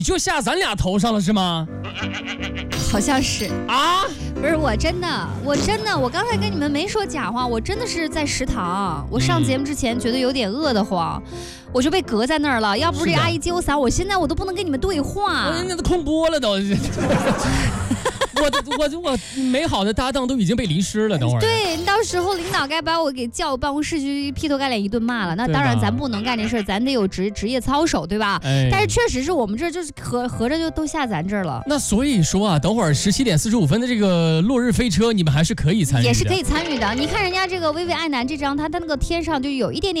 就下咱俩头上了是吗？ 好像是啊， 不是我真的，我刚才跟你们没说假话，我真的是在食堂，我上节目之前觉得有点饿得慌，我就被隔在那儿了。要不是阿姨接我伞，我现在都不能跟你们对话。 那都空播了都。我美好的搭档都已经被淋湿了，等会儿。 对，到时候领导该把我给叫办公室去劈头盖脸一顿骂了。那当然，咱不能干这事儿，咱得有职业操守，对吧？但是确实是我们这就是合着就都下咱这儿了。 那所以说啊，等会儿17点45分的这个落日飞车，你们还是可以参与的， 也是可以参与的。你看人家这个薇薇爱男这张，他那个天上就有一点点。